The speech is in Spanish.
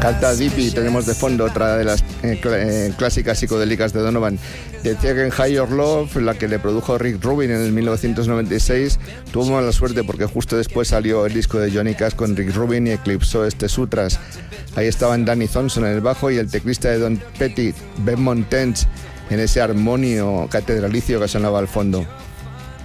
Canta Dippy, tenemos de fondo otra de las clásicas psicodélicas de Donovan. Decía que en Higher Love, la que le produjo Rick Rubin en el 1996, tuvo mala suerte porque justo después salió el disco de Johnny Cash con Rick Rubin y eclipsó este Sutras. Ahí estaban Danny Thompson en el bajo y el teclista de Don Petty, Ben Montens, en ese armonio catedralicio que sonaba al fondo.